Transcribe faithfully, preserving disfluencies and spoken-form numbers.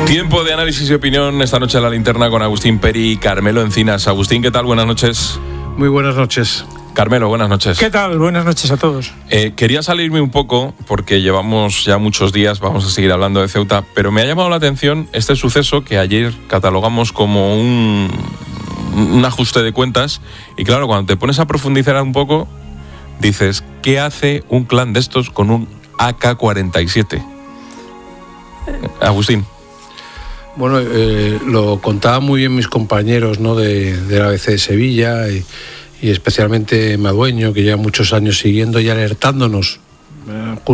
Tiempo de análisis y opinión esta noche en La Linterna con Agustín Peri y Carmelo Encinas. Agustín, ¿qué tal? Buenas noches. Muy buenas noches. Carmelo, buenas noches. ¿Qué tal? Buenas noches a todos. Eh, quería salirme un poco, porque llevamos ya muchos días, vamos a seguir hablando de Ceuta, pero me ha llamado la atención este suceso que ayer catalogamos como un, un ajuste de cuentas, y claro, cuando te pones a profundizar un poco, dices, ¿qué hace un clan de estos con un A K cuarenta y siete? Agustín. Bueno, eh, lo contaban muy bien mis compañeros, ¿no?, de, de la A B C de Sevilla y, y especialmente Madueño, que lleva muchos años siguiendo y alertándonos eh,